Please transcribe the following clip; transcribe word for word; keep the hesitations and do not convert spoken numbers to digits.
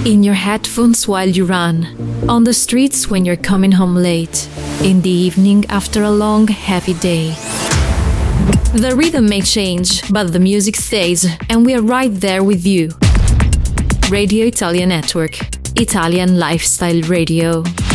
In your headphones while you run, on the streets when you're coming home late, in the evening after a long, heavy day. The rhythm may change, but the music stays, and we're right there with you. Radio Italia Network, Italian Lifestyle Radio.